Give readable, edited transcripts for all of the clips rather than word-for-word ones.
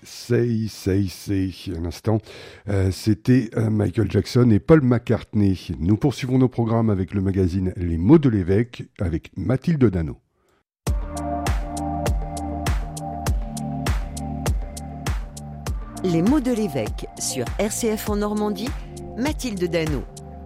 Say, say, say. À l'instant, c'était Michael Jackson et Paul McCartney. Nous poursuivons nos programmes avec le magazine Les mots de l'évêque avec Mathilde Dano. Les mots de l'évêque sur RCF en Normandie, Mathilde Dano.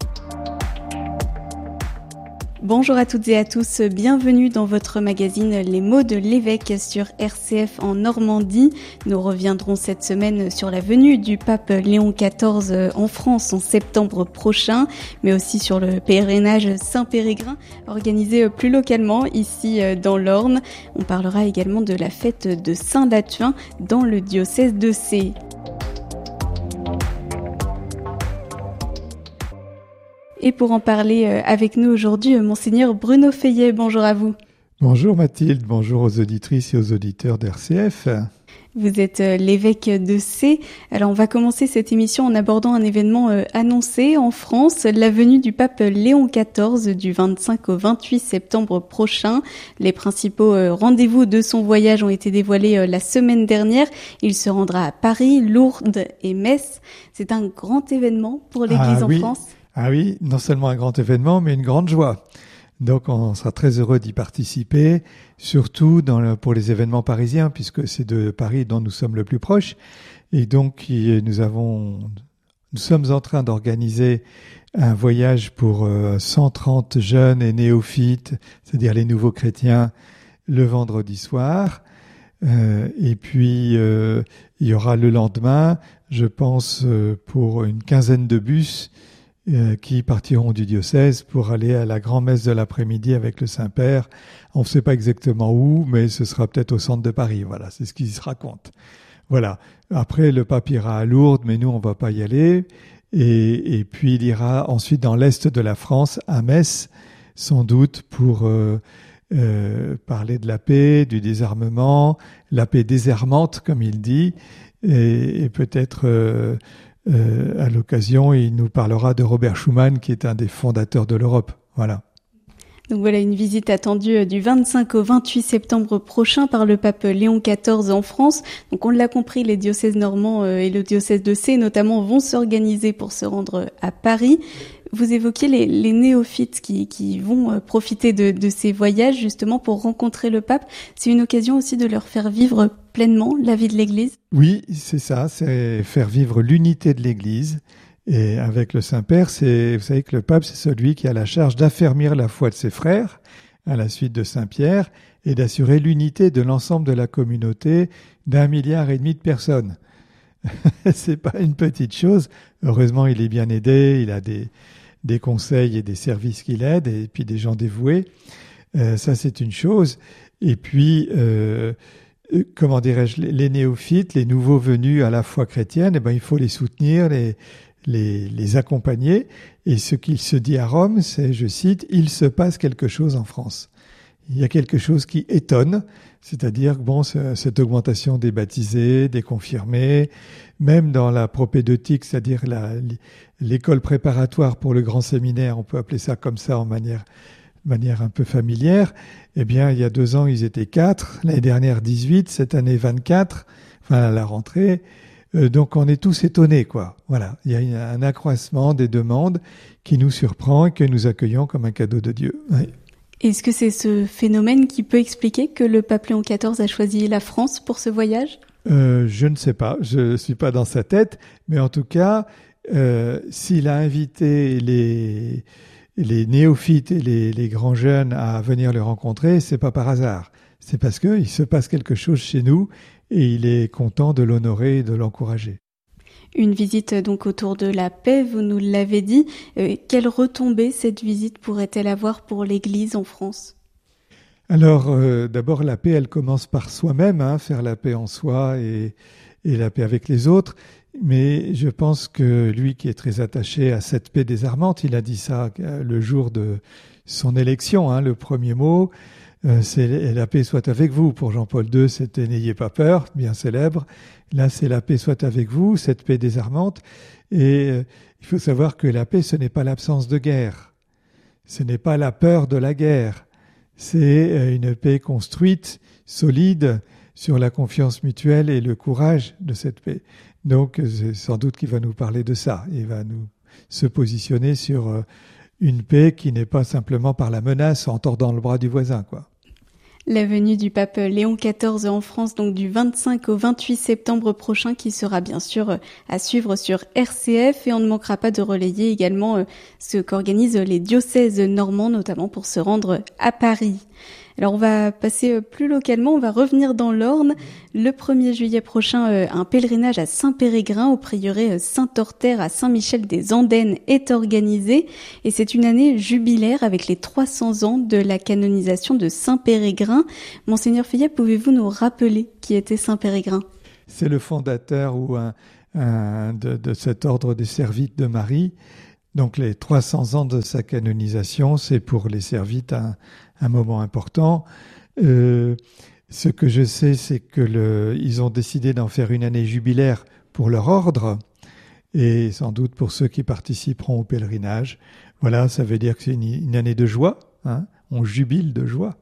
Bonjour à toutes et à tous, bienvenue dans votre magazine Les mots de l'évêque sur RCF en Normandie. Nous reviendrons cette semaine sur la venue du pape Léon XIV en France en septembre prochain, mais aussi sur le pèlerinage Saint-Pérégrin organisé plus localement ici dans l'Orne. On parlera également de la fête de Saint-Lathuin dans le diocèse de Sées. Et pour en parler avec nous aujourd'hui, Monseigneur Bruno Feillet, bonjour à vous. Bonjour Mathilde, bonjour aux auditrices et aux auditeurs d'RCF. Vous êtes l'évêque de Sées. Alors on va commencer cette émission en abordant un événement annoncé en France, la venue du pape Léon XIV du 25 au 28 septembre prochain. Les principaux rendez-vous de son voyage ont été dévoilés la semaine dernière. Il se rendra à Paris, Lourdes et Metz. C'est un grand événement pour l'Église en France. Ah oui, non seulement un grand événement, mais une grande joie. Donc on sera très heureux d'y participer, surtout pour les événements parisiens, puisque c'est de Paris dont nous sommes le plus proches. Et donc nous sommes en train d'organiser un voyage pour 130 jeunes et néophytes, c'est-à-dire les nouveaux chrétiens, le vendredi soir. Et puis il y aura le lendemain, je pense, pour une quinzaine de bus qui partiront du diocèse pour aller à la grand-messe de l'après-midi avec le Saint-Père. On ne sait pas exactement où, mais ce sera peut-être au centre de Paris. Voilà, c'est ce qui se raconte. Voilà. Après, le pape ira à Lourdes, mais nous, on ne va pas y aller. Et puis, il ira ensuite dans l'est de la France, à Metz, sans doute pour parler de la paix, du désarmement, la paix désarmante, comme il dit, et peut-être... à l'occasion, il nous parlera de Robert Schuman, qui est un des fondateurs de l'Europe. Voilà. Donc voilà, une visite attendue du 25 au 28 septembre prochain par le pape Léon XIV en France. Donc on l'a compris, les diocèses normands et le diocèse de Sées notamment vont s'organiser pour se rendre à Paris. Vous évoquiez les néophytes qui vont profiter de ces voyages justement pour rencontrer le pape. C'est une occasion aussi de leur faire vivre pleinement la vie de l'Église. Oui, c'est ça, c'est faire vivre l'unité de l'Église. Et avec le Saint-Père, vous savez que le pape, c'est celui qui a la charge d'affermir la foi de ses frères à la suite de Saint-Pierre et d'assurer l'unité de l'ensemble de la communauté d'1,5 milliard de personnes. C'est pas une petite chose. Heureusement, il est bien aidé, il a des conseils et des services qui l'aident, et puis des gens dévoués. Ça, c'est une chose. Et puis, comment dirais-je, les néophytes, les nouveaux venus à la foi chrétienne, il faut les soutenir, les accompagner. Et ce qu'il se dit à Rome, c'est, je cite, « Il se passe quelque chose en France ». Il y a quelque chose qui étonne, c'est-à-dire cette augmentation des baptisés, des confirmés, même dans la propédeutique, c'est-à-dire l'école préparatoire pour le grand séminaire, on peut appeler ça comme ça en manière un peu familière. Eh bien, il y a 2 ans, ils étaient 4, l'année dernière 18, cette année 24, enfin à la rentrée. Donc on est tous étonnés, quoi. Voilà, il y a un accroissement des demandes qui nous surprend et que nous accueillons comme un cadeau de Dieu. Oui. Est-ce que c'est ce phénomène qui peut expliquer que le pape Léon XIV a choisi la France pour ce voyage ? Je ne sais pas, je ne suis pas dans sa tête, mais en tout cas, s'il a invité les néophytes et les grands jeunes à venir le rencontrer, c'est pas par hasard. C'est parce qu'il se passe quelque chose chez nous et il est content de l'honorer et de l'encourager. Une visite donc autour de la paix, vous nous l'avez dit. Quelle retombée cette visite pourrait-elle avoir pour l'Église en France ? Alors, d'abord, la paix, elle commence par soi-même, faire la paix en soi et la paix avec les autres. Mais je pense que lui qui est très attaché à cette paix désarmante, il a dit ça le jour de son élection, le premier mot, c'est « la paix soit avec vous ». Pour Jean-Paul II, c'était « n'ayez pas peur », bien célèbre. Là, c'est « la paix soit avec vous », cette paix désarmante. Et il faut savoir que la paix, ce n'est pas l'absence de guerre. Ce n'est pas la peur de la guerre. C'est une paix construite, solide, sur la confiance mutuelle et le courage de cette paix. Donc, c'est sans doute qu'il va nous parler de ça. Il va nous se positionner sur une paix qui n'est pas simplement par la menace en tordant le bras du voisin, quoi. La venue du pape Léon XIV en France, donc du 25 au 28 septembre prochain, qui sera bien sûr à suivre sur RCF, et on ne manquera pas de relayer également ce qu'organisent les diocèses normands, notamment pour se rendre à Paris. Alors on va passer plus localement, on va revenir dans l'Orne. Le 1er juillet prochain, un pèlerinage à Saint-Périgrin au prieuré Saint-Orther à Saint-Michel-des-Andennes est organisé. Et c'est une année jubilaire avec les 300 ans de la canonisation de Saint-Périgrin. Monseigneur Fayet, pouvez-vous nous rappeler qui était Saint-Périgrin ? C'est le fondateur de cet ordre des Servites de Marie. Donc les 300 ans de sa canonisation, c'est pour les Servites un moment important. Ce que je sais, c'est que ils ont décidé d'en faire une année jubilaire pour leur ordre et sans doute pour ceux qui participeront au pèlerinage. Voilà, ça veut dire que c'est une année de joie, hein, on jubile de joie.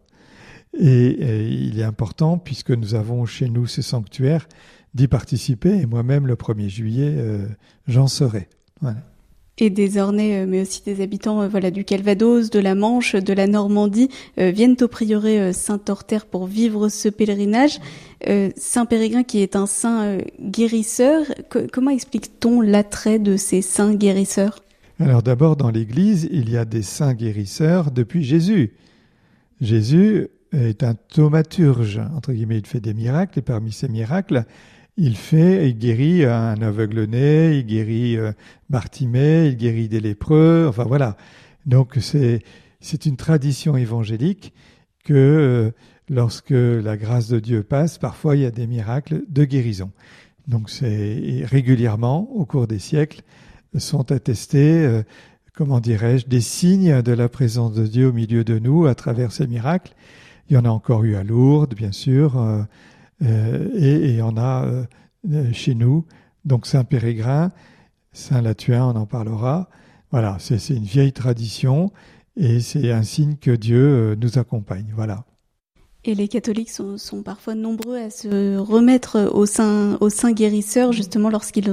Et il est important, puisque nous avons chez nous ce sanctuaire, d'y participer. Et moi-même, le 1er juillet, j'en serai. Voilà. Et des Ornais, mais aussi des habitants du Calvados, de la Manche, de la Normandie, viennent au prieuré Saint-Orther pour vivre ce pèlerinage. Saint-Périgrin qui est un saint guérisseur, comment explique-t-on l'attrait de ces saints guérisseurs ? Alors d'abord, dans l'Église, il y a des saints guérisseurs depuis Jésus. Jésus est un thaumaturge, entre guillemets, il fait des miracles, et parmi ces miracles, il guérit un aveugle-né, il guérit Bartimée, il guérit des lépreux, enfin voilà. Donc c'est une tradition évangélique que lorsque la grâce de Dieu passe, parfois il y a des miracles de guérison. Donc c'est régulièrement, au cours des siècles, sont attestés, des signes de la présence de Dieu au milieu de nous à travers ces miracles. Il y en a encore eu à Lourdes, bien sûr, et il y en a chez nous. Donc Saint-Périgrin, Saint-Latuin, on en parlera. Voilà, c'est une vieille tradition et c'est un signe que Dieu nous accompagne. Voilà. Et les catholiques sont parfois nombreux à se remettre aux saints guérisseurs, justement lorsqu'ils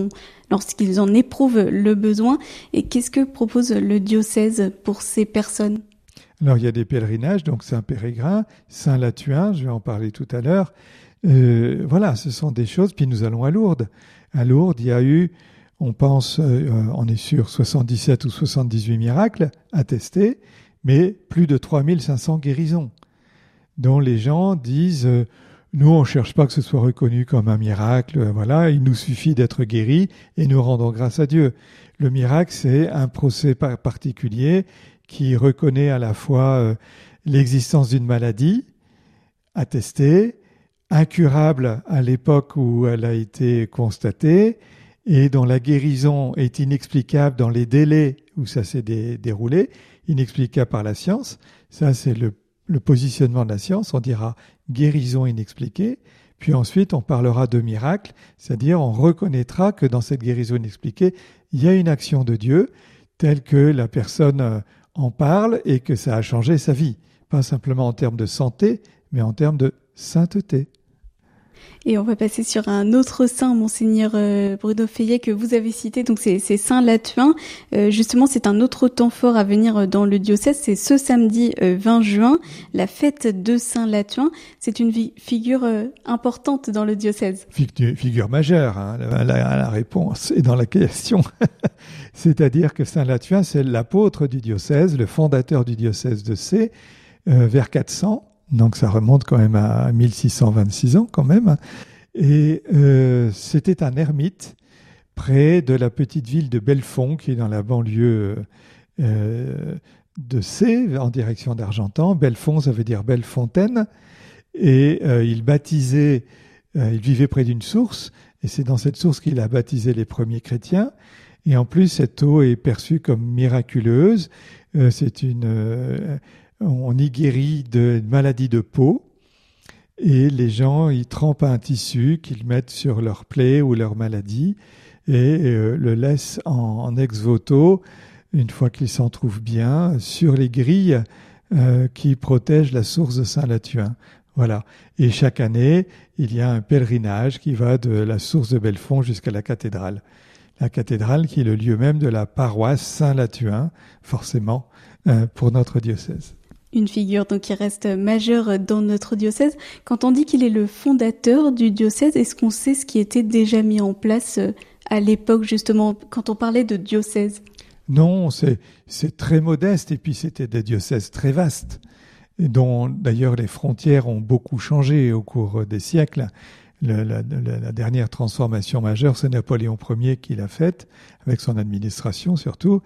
en éprouvent le besoin. Et qu'est-ce que propose le diocèse pour ces personnes ? Alors, il y a des pèlerinages, donc Saint-Périgrin, Saint-Latuin, je vais en parler tout à l'heure. Voilà, ce sont des choses. Puis nous allons à Lourdes. À Lourdes, il y a eu, on pense, on est sur 77 ou 78 miracles attestés, mais plus de 3500 guérisons, dont les gens disent nous, on ne cherche pas que ce soit reconnu comme un miracle, voilà, il nous suffit d'être guéris et nous rendons grâce à Dieu. Le miracle, c'est un procès particulier qui reconnaît à la fois l'existence d'une maladie attestée, incurable à l'époque où elle a été constatée, et dont la guérison est inexplicable dans les délais où ça s'est déroulé, inexplicable par la science. Ça, c'est le positionnement de la science. On dira guérison inexpliquée, puis ensuite on parlera de miracle, c'est-à-dire on reconnaîtra que dans cette guérison inexpliquée, il y a une action de Dieu telle que la personne en parle et que ça a changé sa vie. Pas simplement en termes de santé, mais en termes de sainteté. Et on va passer sur un autre saint, Monseigneur Bruno Fayet, que vous avez cité, donc c'est Saint-Latuin. Justement, c'est un autre temps fort à venir dans le diocèse, c'est ce samedi 20 juin, la fête de Saint-Latuin. C'est une figure importante dans le diocèse. Figure majeure, hein. La réponse est dans la question. C'est-à-dire que Saint-Latuin, c'est l'apôtre du diocèse, le fondateur du diocèse de Sées, vers 400. Donc ça remonte quand même à 1626 ans quand même. Et c'était un ermite près de la petite ville de Belfond, qui est dans la banlieue de Sées, en direction d'Argentan. Belfond, ça veut dire belle fontaine. Et il vivait près d'une source, et c'est dans cette source qu'il a baptisé les premiers chrétiens. Et en plus, cette eau est perçue comme miraculeuse. On y guérit de maladies de peau, et les gens y trempent un tissu qu'ils mettent sur leur plaie ou leur maladie et le laissent en ex voto, une fois qu'ils s'en trouvent bien, sur les grilles qui protègent la source de Saint-Latuin. Voilà. Et chaque année, il y a un pèlerinage qui va de la source de Belfond jusqu'à la cathédrale. La cathédrale qui est le lieu même de la paroisse Saint-Latuin, forcément, pour notre diocèse. Une figure donc qui reste majeure dans notre diocèse. Quand on dit qu'il est le fondateur du diocèse, est-ce qu'on sait ce qui était déjà mis en place à l'époque, justement, quand on parlait de diocèse? Non, c'est très modeste, et puis c'était des diocèses très vastes, dont d'ailleurs les frontières ont beaucoup changé au cours des siècles. La dernière transformation majeure, c'est Napoléon Ier qui l'a faite, avec son administration surtout.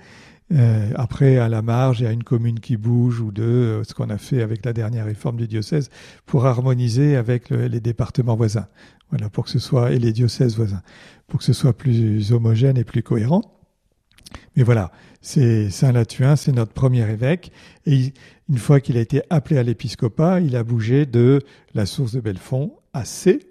Après, à la marge, il y a une commune qui bouge ou deux, ce qu'on a fait avec la dernière réforme du diocèse, pour harmoniser avec les départements voisins. Voilà, pour que ce soit, et les diocèses voisins, pour que ce soit plus homogène et plus cohérent. Mais voilà, c'est Saint-Latuin, c'est notre premier évêque. Et une fois qu'il a été appelé à l'épiscopat, il a bougé de la source de Belfond à Sées.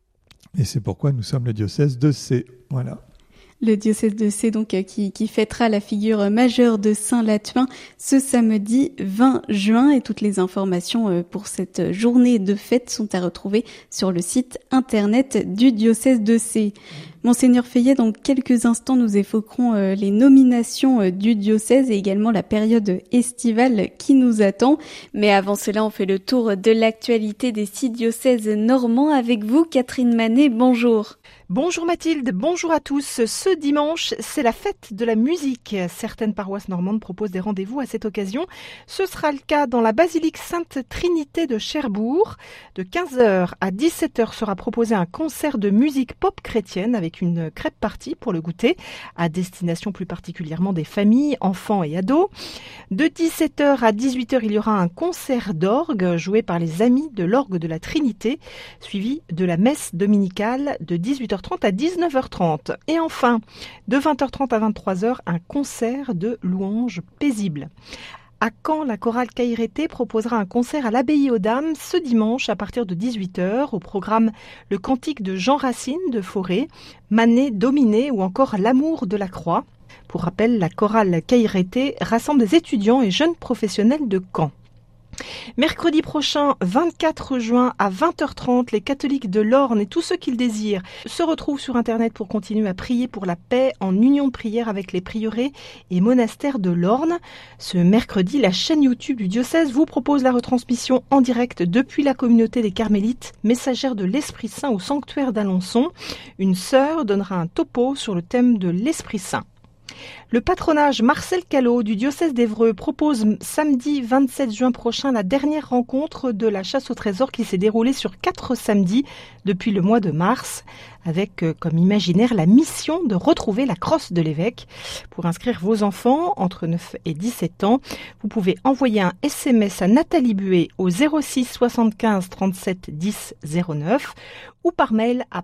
Et c'est pourquoi nous sommes le diocèse de Sées. Voilà. Le diocèse de Sées, donc, qui fêtera la figure majeure de Saint-Latuin ce samedi 20 juin. Et toutes les informations pour cette journée de fête sont à retrouver sur le site internet du diocèse de Sées. Monseigneur Feillet, dans quelques instants, nous évoquerons les nominations du diocèse et également la période estivale qui nous attend. Mais avant cela, on fait le tour de l'actualité des 6 diocèses normands avec vous, Catherine Manet. Bonjour. Bonjour Mathilde, bonjour à tous. Ce dimanche, c'est la fête de la musique. Certaines paroisses normandes proposent des rendez-vous à cette occasion. Ce sera le cas dans la basilique Sainte-Trinité de Cherbourg. De 15h à 17h sera proposé un concert de musique pop chrétienne avec une crêpe party pour le goûter, à destination plus particulièrement des familles, enfants et ados. De 17h à 18h, il y aura un concert d'orgue joué par les amis de l'orgue de la Trinité, suivi de la messe dominicale de 18h30 à 19h30. Et enfin, de 20h30 à 23h, un concert de louanges paisibles. À Caen, la chorale Caïrété proposera un concert à l'abbaye aux Dames ce dimanche à partir de 18h. Au programme, le cantique de Jean Racine de Forêt, Manet Dominé ou encore L'amour de la croix. Pour rappel, la chorale Caïrété rassemble des étudiants et jeunes professionnels de Caen. Mercredi prochain, 24 juin à 20h30, les catholiques de l'Orne et tous ceux qui le désirent se retrouvent sur Internet pour continuer à prier pour la paix en union de prière avec les prieurés et monastères de l'Orne. Ce mercredi, la chaîne YouTube du diocèse vous propose la retransmission en direct depuis la communauté des Carmélites, messagères de l'Esprit Saint au sanctuaire d'Alençon. Une sœur donnera un topo sur le thème de l'Esprit Saint. Le patronage Marcel Callot du diocèse d'Évreux propose samedi 27 juin prochain la dernière rencontre de la chasse au trésor qui s'est déroulée sur 4 samedis depuis le mois de mars, avec comme imaginaire la mission de retrouver la crosse de l'évêque. Pour inscrire vos enfants entre 9 et 17 ans, vous pouvez envoyer un SMS à Nathalie Buet au 06 75 37 10 09 ou par mail à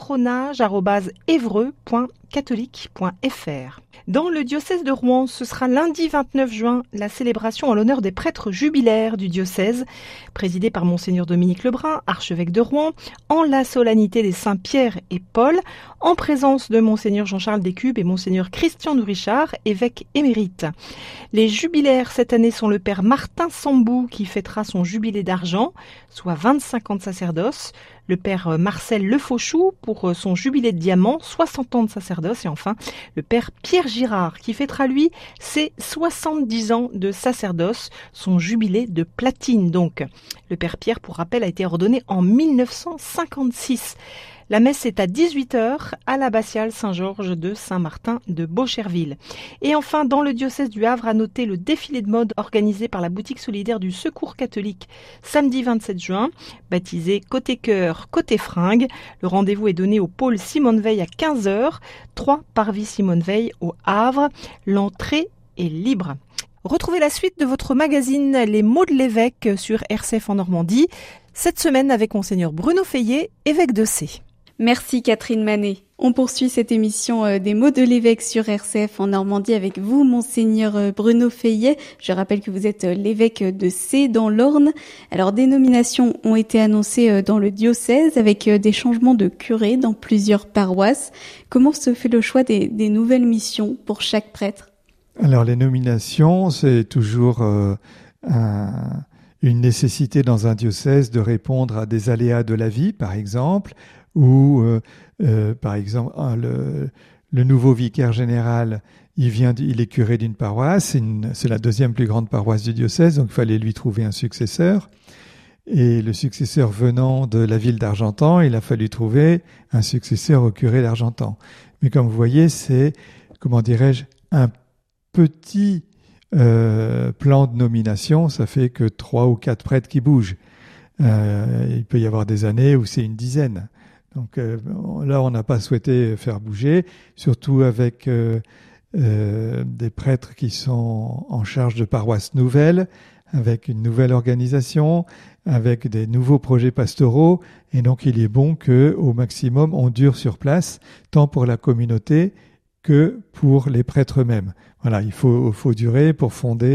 patronage@evreux.catholique.fr. Dans le diocèse de Rouen, ce sera lundi 29 juin la célébration en l'honneur des prêtres jubilaires du diocèse, présidée par Monseigneur Dominique Lebrun, archevêque de Rouen, en la solennité des Saints Pierre et Paul, en présence de Monseigneur Jean-Charles Descubes et Monseigneur Christian Nourichard, évêque émérite. Les jubilaires cette année sont le père Martin Sambou qui fêtera son jubilé d'argent, soit 25 ans de sacerdoce, le père Marcel Lefauchou pour son jubilé de diamant, 60 ans de sacerdoce, et enfin le père Pierre Girard qui fêtera lui ses 70 ans de sacerdoce, son jubilé de platine donc. Le père Pierre, pour rappel, a été ordonné en 1956. La messe est à 18h à l'abbatiale Saint-Georges de Saint-Martin de Beaucherville. Et enfin, dans le diocèse du Havre, à noter le défilé de mode organisé par la boutique solidaire du Secours catholique samedi 27 juin, baptisé Côté Cœur, Côté Fringues. Le rendez-vous est donné au pôle Simone Veil à 15h, 3 parvis Simone Veil au Havre. L'entrée est libre. Retrouvez la suite de votre magazine Les mots de l'évêque sur RCF en Normandie, cette semaine avec Monseigneur Bruno Feillet, évêque de Sées. Merci Catherine Manet. On poursuit cette émission des mots de l'évêque sur RCF en Normandie avec vous, Monseigneur Bruno Feillet. Je rappelle que vous êtes l'évêque de Sées dans l'Orne. Alors, des nominations ont été annoncées dans le diocèse avec des changements de curé dans plusieurs paroisses. Comment se fait le choix des nouvelles missions pour chaque prêtre ? Alors, les nominations, c'est toujours une une nécessité dans un diocèse de répondre à des aléas de la vie, par exemple, ou par exemple le nouveau vicaire général, il est curé d'une paroisse, c'est la deuxième plus grande paroisse du diocèse, donc il fallait lui trouver un successeur. Et le successeur venant de la ville d'Argentan, il a fallu trouver un successeur au curé d'Argentan. Mais comme vous voyez, c'est, comment dirais-je, un petit plan de nomination, ça fait que 3 ou 4 prêtres qui bougent. Il peut y avoir des années où c'est une dizaine. Donc là, on n'a pas souhaité faire bouger, surtout avec des prêtres qui sont en charge de paroisses nouvelles, avec une nouvelle organisation, avec des nouveaux projets pastoraux. Et donc, il est bon qu'au maximum, on dure sur place, tant pour la communauté que pour les prêtres eux-mêmes. Voilà, il faut durer pour fonder